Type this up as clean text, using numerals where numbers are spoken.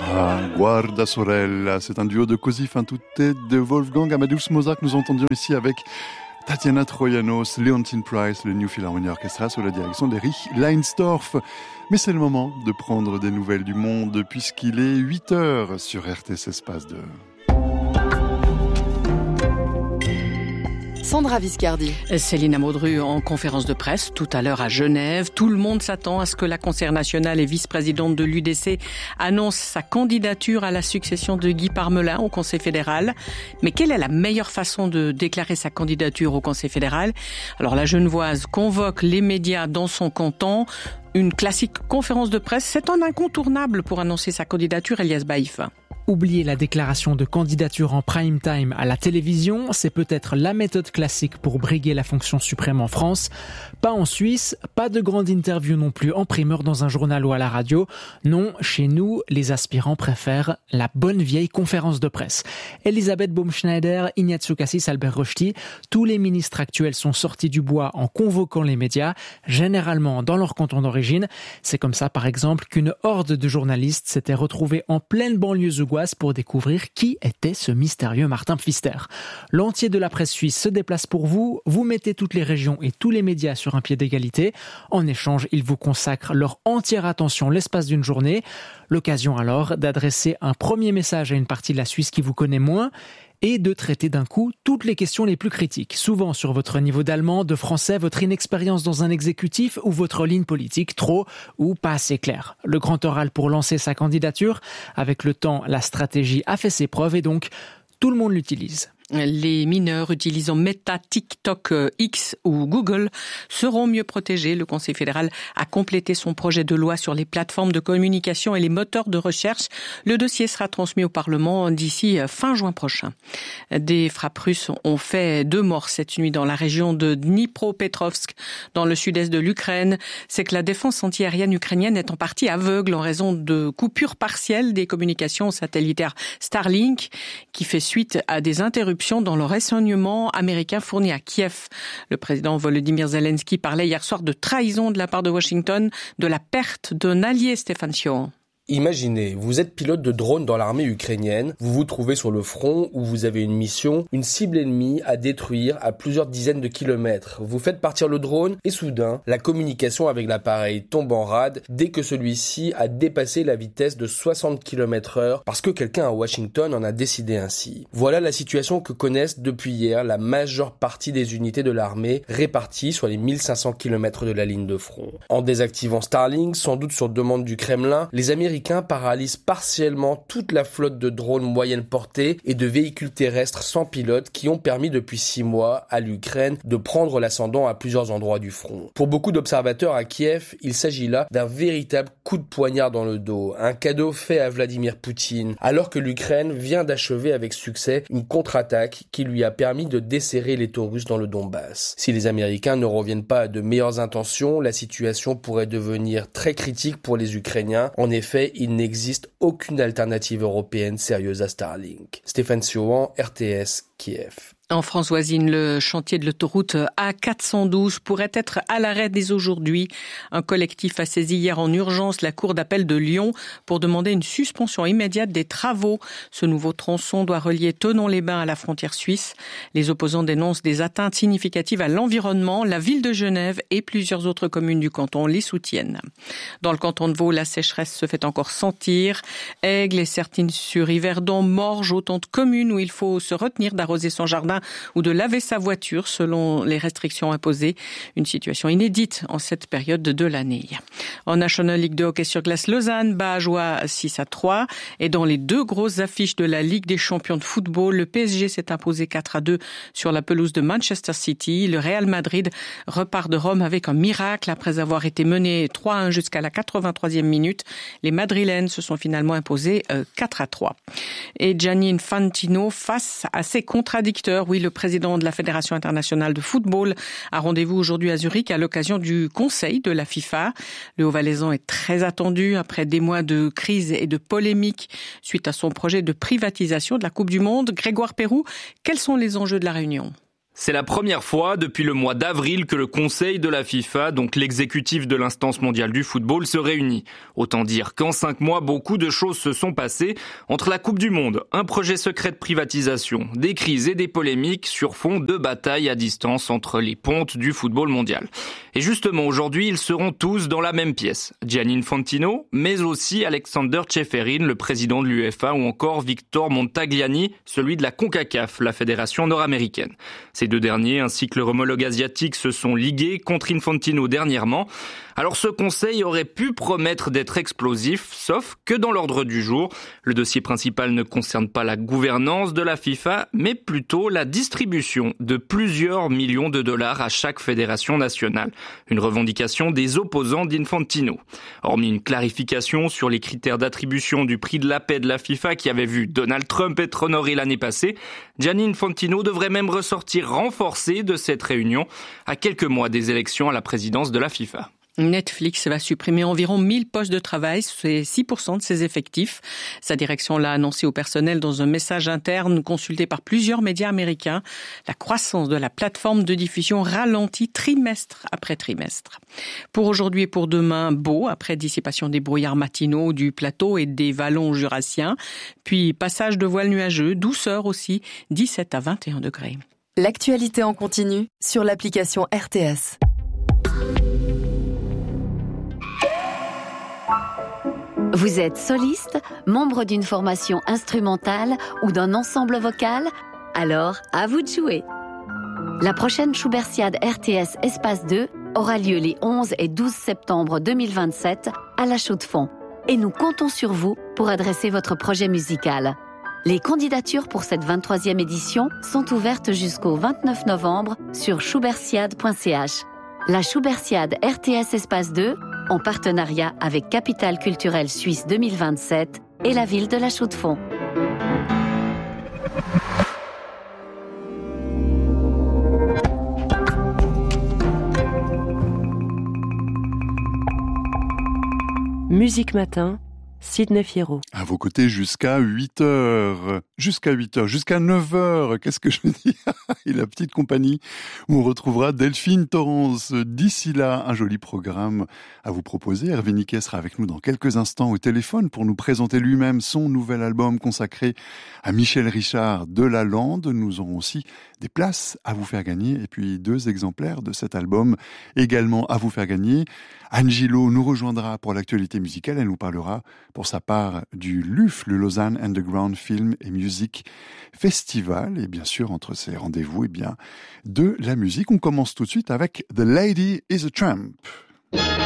Ah, Guarda Sorella, c'est un duo de così fan tutte de Wolfgang Amadeus Mozart que nous entendions ici avec Tatiana Troyanos, Leontyne Price, le New Philharmonia Orchestra sous la direction d'Erich Leinsdorf. Mais c'est le moment de prendre des nouvelles du monde puisqu'il est 8h sur RTS Espace 2. Sandra Viscardi. Céline Amodru en conférence de presse tout à l'heure à Genève. Tout le monde s'attend à ce que la conseillère nationale et vice-présidente de l'UDC annonce sa candidature à la succession de Guy Parmelin au Conseil fédéral. Mais quelle est la meilleure façon de déclarer sa candidature au Conseil fédéral ? Alors la Genevoise convoque les médias dans son canton. Une classique conférence de presse, c'est un incontournable pour annoncer sa candidature, Elias Baïf. Oublier la déclaration de candidature en prime time à la télévision, c'est peut-être la méthode classique pour briguer la fonction suprême en France. Pas en Suisse, pas de grande interview non plus en primeur dans un journal ou à la radio. Non, chez nous, les aspirants préfèrent la bonne vieille conférence de presse. Elisabeth Baumschneider, Ignazio Cassis, Albert Rochety, tous les ministres actuels sont sortis du bois en convoquant les médias, généralement dans leur canton d'origine. C'est comme ça, par exemple, qu'une horde de journalistes s'était retrouvée en pleine banlieue zougoise pour découvrir qui était ce mystérieux Martin Pfister. L'entier de la presse suisse se déplace pour vous, vous mettez toutes les régions et tous les médias sur un pied d'égalité. En échange, ils vous consacrent leur entière attention l'espace d'une journée. L'occasion alors d'adresser un premier message à une partie de la Suisse qui vous connaît moins et de traiter d'un coup toutes les questions les plus critiques, souvent sur votre niveau d'allemand, de français, votre inexpérience dans un exécutif ou votre ligne politique trop ou pas assez claire. Le grand oral pour lancer sa candidature, avec le temps, la stratégie a fait ses preuves et donc tout le monde l'utilise. Les mineurs utilisant Meta, TikTok, X ou Google seront mieux protégés. Le Conseil fédéral a complété son projet de loi sur les plateformes de communication et les moteurs de recherche. Le dossier sera transmis au Parlement d'ici fin juin prochain. Des frappes russes ont fait 2 morts cette nuit dans la région de Dnipropetrovsk, dans le sud-est de l'Ukraine. C'est que la défense antiaérienne ukrainienne est en partie aveugle en raison de coupures partielles des communications satellitaires Starlink, qui fait suite à des interruptions dans le renseignement américain fourni à Kiev. Le président Volodymyr Zelensky parlait hier soir de trahison de la part de Washington, de la perte d'un allié, Stéphane Sion. Imaginez, vous êtes pilote de drone dans l'armée ukrainienne, vous vous trouvez sur le front où vous avez une mission, une cible ennemie à détruire à plusieurs dizaines de kilomètres. Vous faites partir le drone et soudain, la communication avec l'appareil tombe en rade dès que celui-ci a dépassé la vitesse de 60 km/h parce que quelqu'un à Washington en a décidé ainsi. Voilà la situation que connaissent depuis hier la majeure partie des unités de l'armée réparties sur les 1500 km de la ligne de front. En désactivant Starlink, sans doute sur demande du Kremlin, les Américains paralysent partiellement toute la flotte de drones moyenne portée et de véhicules terrestres sans pilote qui ont permis depuis 6 mois à l'Ukraine de prendre l'ascendant à plusieurs endroits du front. Pour beaucoup d'observateurs à Kiev, il s'agit là d'un véritable coup de poignard dans le dos, un cadeau fait à Vladimir Poutine, alors que l'Ukraine vient d'achever avec succès une contre-attaque qui lui a permis de desserrer les taux russes dans le Donbass. Si les Américains ne reviennent pas à de meilleures intentions, la situation pourrait devenir très critique pour les Ukrainiens. En effet, il n'existe aucune alternative européenne sérieuse à Starlink. Stéphane Sion, RTS, Kiev. En France voisine, le chantier de l'autoroute A412 pourrait être à l'arrêt dès aujourd'hui. Un collectif a saisi hier en urgence la cour d'appel de Lyon pour demander une suspension immédiate des travaux. Ce nouveau tronçon doit relier Thonon-les-Bains à la frontière suisse. Les opposants dénoncent des atteintes significatives à l'environnement. La ville de Genève et plusieurs autres communes du canton les soutiennent. Dans le canton de Vaud, la sécheresse se fait encore sentir. Aigle et Sertines-sur-Yverdon, Morges, autant de communes où il faut se retenir d'arroser son jardin ou de laver sa voiture selon les restrictions imposées. Une situation inédite en cette période de l'année. En National League de hockey sur glace, Lausanne bat Ajoie 6-3. Et dans les 2 grosses affiches de la Ligue des champions de football, le PSG s'est imposé 4-2 sur la pelouse de Manchester City. Le Real Madrid repart de Rome avec un miracle après avoir été mené 3-1 jusqu'à la 83e minute. Les Madrilènes se sont finalement imposés 4-3. Et Gianni Infantino face à ses contradicteurs. Oui, le président de la Fédération internationale de football a rendez-vous aujourd'hui à Zurich à l'occasion du conseil de la FIFA. Le Haut-Valaisan est très attendu après des mois de crise et de polémique suite à son projet de privatisation de la Coupe du Monde. Grégoire Pérou, quels sont les enjeux de la réunion ? C'est la première fois depuis le mois d'avril que le Conseil de la FIFA, donc l'exécutif de l'instance mondiale du football, se réunit. Autant dire qu'en 5 mois, beaucoup de choses se sont passées entre la Coupe du Monde, un projet secret de privatisation, des crises et des polémiques sur fond de bataille à distance entre les pontes du football mondial. Et justement, aujourd'hui, ils seront tous dans la même pièce. Gianni Infantino, mais aussi Alexander Ceferin, le président de l'UEFA, ou encore Victor Montagliani, celui de la CONCACAF, la fédération nord-américaine. Ces deux derniers, ainsi que leur homologue asiatique, se sont ligués contre Infantino dernièrement. Alors ce conseil aurait pu promettre d'être explosif, sauf que dans l'ordre du jour, le dossier principal ne concerne pas la gouvernance de la FIFA, mais plutôt la distribution de plusieurs millions de dollars à chaque fédération nationale. Une revendication des opposants d'Infantino. Hormis une clarification sur les critères d'attribution du prix de la paix de la FIFA qui avait vu Donald Trump être honoré l'année passée, Gianni Infantino devrait même ressortir renforcé de cette réunion à quelques mois des élections à la présidence de la FIFA. Netflix va supprimer environ 1000 postes de travail, c'est 6% de ses effectifs. Sa direction l'a annoncé au personnel dans un message interne consulté par plusieurs médias américains. La croissance de la plateforme de diffusion ralentit trimestre après trimestre. Pour aujourd'hui et pour demain, beau, après dissipation des brouillards matinaux du plateau et des vallons jurassiens. Puis passage de voile nuageux, douceur aussi, 17 à 21 degrés. L'actualité en continu sur l'application RTS. Vous êtes soliste, membre d'une formation instrumentale ou d'un ensemble vocal? Alors, à vous de jouer. La prochaine Schubertiade RTS Espace 2 aura lieu les 11 et 12 septembre 2027 à La Chaux-de-Fonds. Et nous comptons sur vous pour adresser votre projet musical. Les candidatures pour cette 23e édition sont ouvertes jusqu'au 29 novembre sur schubertiade.ch. La Schubertiade RTS Espace 2, en partenariat avec Capitale Culturelle Suisse 2027 et la ville de La Chaux-de-Fonds. Musique Matin, Sidney Fierro. À vos côtés jusqu'à 8h, jusqu'à 9h, qu'est-ce que je dis? Et la petite compagnie où on retrouvera Delphine Torrance. D'ici là, un joli programme à vous proposer. Hervé Niquet sera avec nous dans quelques instants au téléphone pour nous présenter lui-même son nouvel album consacré à Michel Richard de Lalande. Nous aurons aussi des places à vous faire gagner et puis 2 exemplaires de cet album également à vous faire gagner. Anne Gillot nous rejoindra pour l'actualité musicale. Elle nous parlera pour sa part du LUF, le Lausanne Underground Film et Music Festival. Et bien sûr, entre ces rendez-vous, de la musique. On commence tout de suite avec The Lady is a Tramp.